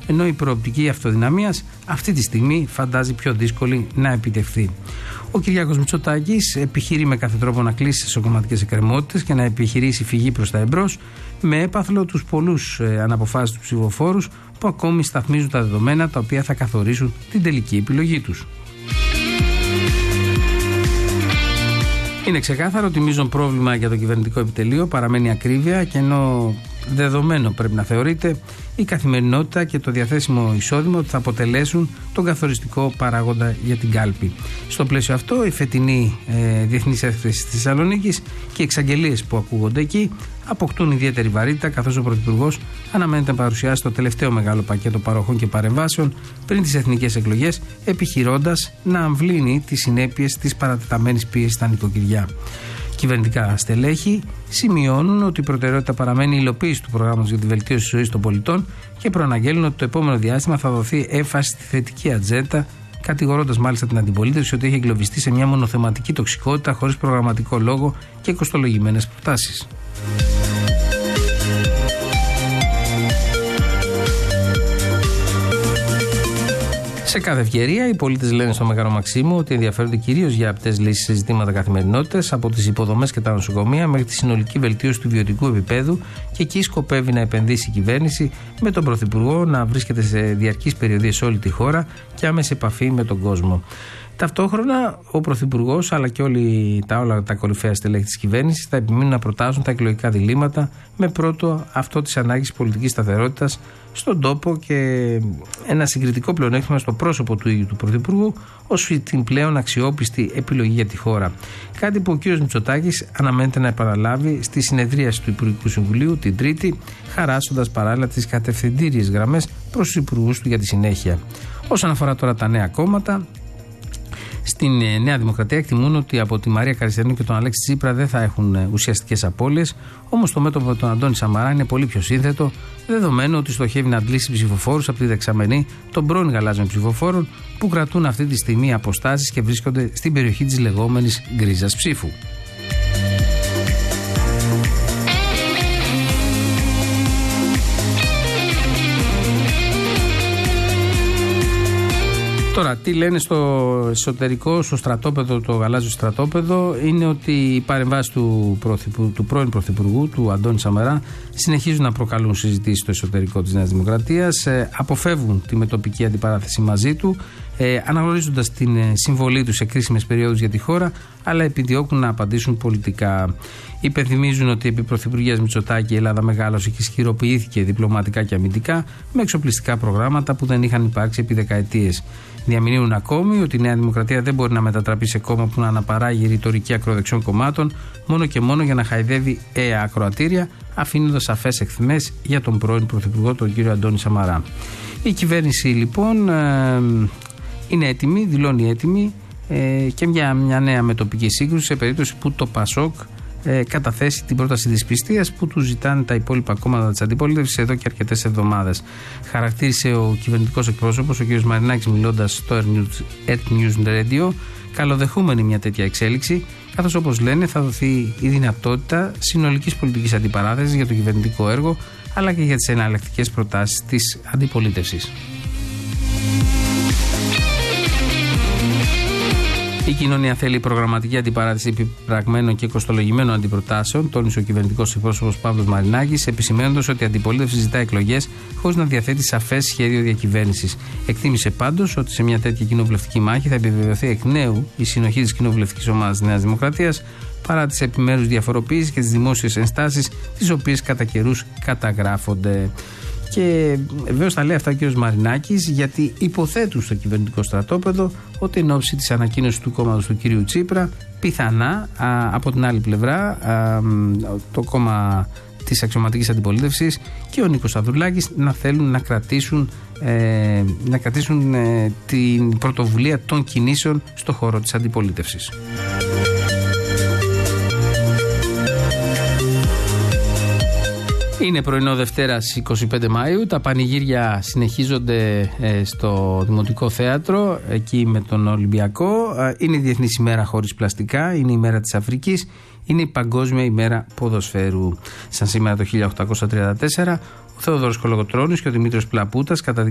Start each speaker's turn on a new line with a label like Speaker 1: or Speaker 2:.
Speaker 1: ενώ η προοπτική αυτοδυναμίας αυτή τη στιγμή φαντάζει πιο δύσκολη να επιτευχθεί. Ο Κυριάκος Μητσοτάκης επιχειρεί με κάθε τρόπο να κλείσει τις εσωκομματικές εκκρεμότητες και να επιχειρήσει φυγή προς τα εμπρός, με έπαθλο τους πολλούς αναποφάσιστους ψηφοφόρους που ακόμη σταθμίζουν τα δεδομένα τα οποία θα καθορίσουν την τελική επιλογή τους. Είναι ξεκάθαρο ότι μείζον πρόβλημα για το κυβερνητικό επιτελείο παραμένει ακρίβεια, και ενώ δεδομένο πρέπει να θεωρείται η καθημερινότητα και το διαθέσιμο εισόδημα ότι θα αποτελέσουν τον καθοριστικό παράγοντα για την κάλπη. Στο πλαίσιο αυτό, η φετινή διεθνής έκθεση της Θεσσαλονίκης και οι εξαγγελίες που ακούγονται εκεί αποκτούν ιδιαίτερη βαρύτητα, καθώς ο Πρωθυπουργός αναμένεται να παρουσιάσει το τελευταίο μεγάλο πακέτο παροχών και παρεμβάσεων πριν τις εθνικές εκλογές, επιχειρώντας να αμβλύνει τις συνέπειες της παρατεταμένης πίεσης στα νοικοκυριά. Κυβερνητικά στελέχη σημειώνουν ότι η προτεραιότητα παραμένει η υλοποίηση του προγράμματος για τη βελτίωση της ζωής των πολιτών και προαναγγέλνουν ότι το επόμενο διάστημα θα δοθεί έμφαση στη θετική ατζέντα, κατηγορώντας μάλιστα την αντιπολίτευση ότι έχει εγκλωβιστεί σε μια μονοθεματική τοξικότητα χωρίς προγραμματικό λόγο και κοστολογημένες προτάσεις. Σε κάθε ευκαιρία, οι πολίτες λένε στο Μέγαρο Μαξίμου ότι ενδιαφέρονται κυρίως για απτές λύσεις σε ζητήματα καθημερινότητας, από τις υποδομές και τα νοσοκομεία μέχρι τη συνολική βελτίωση του βιωτικού επίπεδου, και εκεί σκοπεύει να επενδύσει η κυβέρνηση, με τον Πρωθυπουργό να βρίσκεται σε διαρκείς περιοδίες σε όλη τη χώρα και άμεση επαφή με τον κόσμο. Ταυτόχρονα, ο Πρωθυπουργός αλλά και όλα τα κορυφαία στελέχη της κυβέρνησης θα επιμείνουν να προτάσουν τα εκλογικά διλήμματα, με πρώτο αυτό της ανάγκης πολιτικής σταθερότητας στον τόπο και ένα συγκριτικό πλεονέκτημα στο πρόσωπο του ίδιου του Πρωθυπουργού ως την πλέον αξιόπιστη επιλογή για τη χώρα. Κάτι που ο κ. Μητσοτάκης αναμένεται να επαναλάβει στη συνεδρίαση του Υπουργικού Συμβουλίου την Τρίτη, χαράσσοντας παράλληλα τις κατευθυντήριες γραμμές προς τους υπουργούς του για τη συνέχεια. Όσον αφορά τώρα τα νέα κόμματα, στην Νέα Δημοκρατία εκτιμούν ότι από τη Μαρία Καριστιανού και τον Αλέξη Τσίπρα δεν θα έχουν ουσιαστικές απώλειες, όμως το μέτωπο με τον Αντώνη Σαμαρά είναι πολύ πιο σύνθετο, δεδομένου ότι στοχεύει να αντλήσει ψηφοφόρους από τη δεξαμενή των πρώην γαλάζιων ψηφοφόρων που κρατούν αυτή τη στιγμή αποστάσεις και βρίσκονται στην περιοχή της λεγόμενης γκρίζας ψήφου. Τώρα, τι λένε στο εσωτερικό, στο στρατόπεδο, το γαλάζιο στρατόπεδο, είναι ότι οι παρεμβάσεις του πρώην Πρωθυπουργού, του Αντώνη Σαμαρά, συνεχίζουν να προκαλούν συζητήσεις στο εσωτερικό της Νέας Δημοκρατίας, αποφεύγουν τη μετοπική αντιπαράθεση μαζί του, αναγνωρίζοντας την συμβολή του σε κρίσιμες περιόδους για τη χώρα, αλλά επιδιώκουν να απαντήσουν πολιτικά. Υπενθυμίζουν ότι επί Πρωθυπουργίας Μητσοτάκη η Ελλάδα μεγάλωσε και ισχυροποιήθηκε διπλωματικά και αμυντικά με εξοπλιστικά προγράμματα που δεν είχαν υπάρξει επί δεκαετίες. Διαμηνύουν ακόμη ότι η Νέα Δημοκρατία δεν μπορεί να μετατραπεί σε κόμμα που να αναπαράγει ρητορική ακροδεξιών κομμάτων μόνο και μόνο για να χαϊδεύει ακροατήρια, αφήνοντας σαφές εχθμές για τον πρώην Πρωθυπουργό, τον κύριο Αντώνη Σαμαρά. Η κυβέρνηση λοιπόν είναι έτοιμη, δηλώνει έτοιμη και μια νέα μετοπική σύγκρουση σε περίπτωση που το ΠΑΣΟΚ καταθέσει την πρόταση δυσπιστίας που του ζητάνε τα υπόλοιπα κόμματα της αντιπολίτευσης εδώ και αρκετές εβδομάδες. Χαρακτήρισε ο κυβερνητικός εκπρόσωπος, ο κ. Μαρινάκης, μιλώντας στο Earth News Radio, καλοδεχούμενη μια τέτοια εξέλιξη, καθώς όπως λένε θα δοθεί η δυνατότητα συνολικής πολιτικής αντιπαράθεσης για το κυβερνητικό έργο, αλλά και για τις εναλλακτικές προτάσεις της αντιπολίτευσης. Η κοινωνία θέλει προγραμματική αντιπαράθεση επιπραγμένων και κοστολογημένων αντιπροτάσεων, τόνισε ο κυβερνητικός εκπρόσωπος Παύλος Μαρινάκης, επισημαίνοντας ότι η αντιπολίτευση ζητά εκλογές χωρίς να διαθέτει σαφές σχέδιο διακυβέρνησης. Εκτίμησε πάντως ότι σε μια τέτοια κοινοβουλευτική μάχη θα επιβεβαιωθεί εκ νέου η συνοχή της κοινοβουλευτικής ομάδας της Νέας Δημοκρατίας, παρά τις επιμέρους διαφοροποίησεις και τις δημόσιες ενστάσεις, τις οποίες κατά καιρούς καταγράφονται. Και βεβαίως τα λέει αυτά ο κ. Μαρινάκης, γιατί υποθέτουν στο κυβερνητικό στρατόπεδο ότι εν ώψη της ανακοίνωσης του κόμματος του κ. Τσίπρα, πιθανά από την άλλη πλευρά το κόμμα της αξιωματικής αντιπολίτευσης και ο Νίκος Ανδρουλάκης να θέλουν να κρατήσουν την πρωτοβουλία των κινήσεων στο χώρο της αντιπολίτευσης. Είναι πρωινό Δευτέρας 25 Μαΐου, τα πανηγύρια συνεχίζονται στο Δημοτικό Θέατρο, εκεί με τον Ολυμπιακό. Είναι η Διεθνής ημέρα χωρίς πλαστικά, είναι η μέρα της Αφρικής, είναι η Παγκόσμια ημέρα ποδοσφαίρου. Σαν σήμερα το 1834, ο Θεόδωρος Κολοκοτρώνης και ο Δημήτριος Πλαπούτας